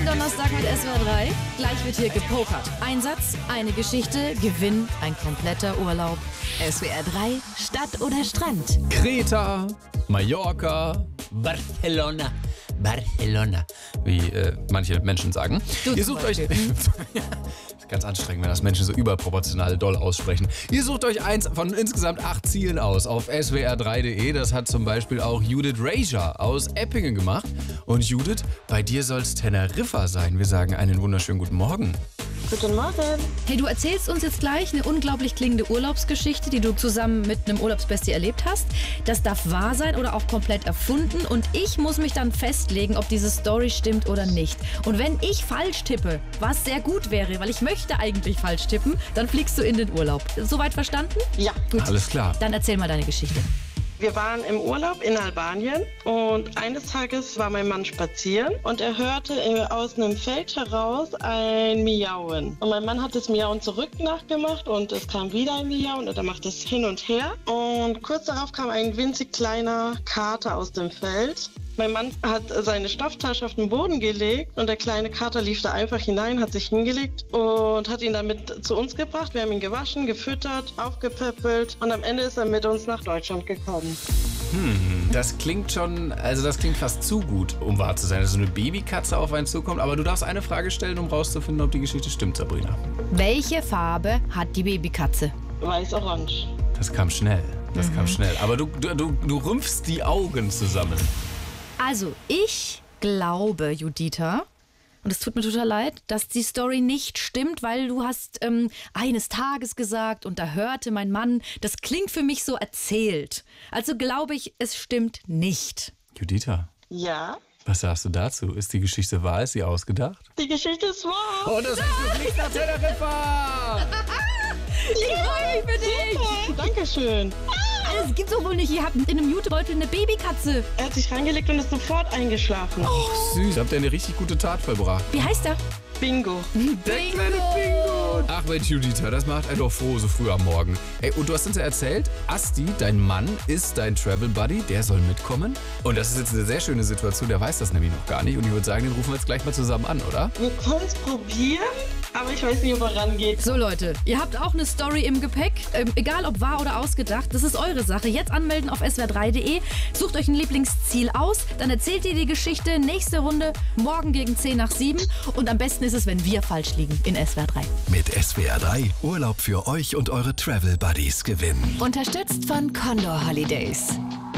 Donnerstag mit SWR 3. Gleich wird hier gepokert. Ein Satz, eine Geschichte, Gewinn, ein kompletter Urlaub. SWR 3, Stadt oder Strand? Kreta, Mallorca, Barcelona, wie manche Menschen sagen. Ihr sucht euch... Ganz anstrengend, wenn das Menschen so überproportional doll aussprechen. Ihr sucht euch eins von insgesamt 8 Zielen aus auf swr3.de. Das hat zum Beispiel auch Judith Rager aus Eppingen gemacht. Und Judith, bei dir soll es Teneriffa sein. Wir sagen einen wunderschönen guten Morgen. Guten Morgen. Hey, du erzählst uns jetzt gleich eine unglaublich klingende Urlaubsgeschichte, die du zusammen mit einem Urlaubsbestie erlebt hast. Das darf wahr sein oder auch komplett erfunden. Und ich muss mich dann festlegen, ob diese Story stimmt oder nicht. Und wenn ich falsch tippe, was sehr gut wäre, weil ich möchte eigentlich falsch tippen, dann fliegst du in den Urlaub. Soweit verstanden? Ja. Gut. Alles klar. Dann erzähl mal deine Geschichte. Wir waren im Urlaub in Albanien und eines Tages war mein Mann spazieren und er hörte aus einem Feld heraus ein Miauen. Und mein Mann hat das Miauen zurück nachgemacht und es kam wieder ein Miauen und er macht es hin und her. Und kurz darauf kam ein winzig kleiner Kater aus dem Feld. Mein Mann hat seine Stofftasche auf den Boden gelegt und der kleine Kater lief da einfach hinein, hat sich hingelegt und hat ihn dann mit zu uns gebracht. Wir haben ihn gewaschen, gefüttert, aufgepäppelt und am Ende ist er mit uns nach Deutschland gekommen. Das klingt fast zu gut, um wahr zu sein, dass so eine Babykatze auf einen zukommt. Aber du darfst eine Frage stellen, um rauszufinden, ob die Geschichte stimmt, Sabrina. Welche Farbe hat die Babykatze? Weiß-orange. Das kam schnell. Aber du rümpfst die Augen zusammen. Also, ich glaube, Juditha, und es tut mir total leid, dass die Story nicht stimmt, weil du hast eines Tages gesagt und da hörte mein Mann, das klingt für mich so erzählt. Also glaube ich, es stimmt nicht. Juditha, Ja, was sagst du dazu? Ist die Geschichte wahr? Ist sie ausgedacht? die Geschichte ist wahr. Und das fliegt nach Teneriffa! Ich freue mich für dich. Super, Dankeschön. Das gibt's doch wohl nicht. Ihr habt in einem Jutebeutel eine Babykatze. Er hat sich reingelegt und ist sofort eingeschlafen. Ach süß, habt ihr eine richtig gute Tat vollbracht. Wie heißt er? Bingo. Der kleine Pinguin. Ach Mensch, Juditha, das macht einen doch froh, so früh am Morgen. Ey, und du hast uns ja erzählt, Asti, dein Mann, ist dein Travel Buddy, der soll mitkommen. Und das ist jetzt eine sehr schöne Situation, der weiß das nämlich noch gar nicht. Und ich würde sagen, den rufen wir jetzt gleich mal zusammen an, oder? Wir können es probieren, aber ich weiß nicht, ob er rangeht. So Leute, ihr habt auch eine Story im Gepäck. Egal ob wahr oder ausgedacht, das ist eure Sache. Jetzt anmelden auf swr3.de. Sucht euch ein Lieblingsziel aus. Dann erzählt ihr die Geschichte. Nächste Runde morgen gegen 10 nach 7. Und am besten ist es, wenn wir falsch liegen in SWR 3. Mit SWR 3 Urlaub für euch und eure Travel Buddies gewinnen. Unterstützt von Condor Holidays.